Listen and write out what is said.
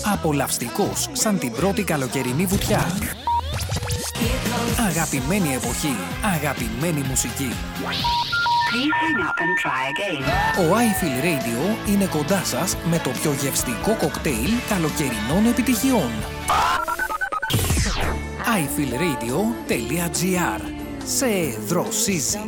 Απολαυστικός σαν την πρώτη καλοκαιρινή βουτιά. Αγαπημένη εποχή, αγαπημένη μουσική. Ο iFeel Radio είναι κοντά σας με το πιο γευστικό κοκτέιλ καλοκαιρινών επιτυχιών. iFeelRadio.gr. Σε δροσίζει.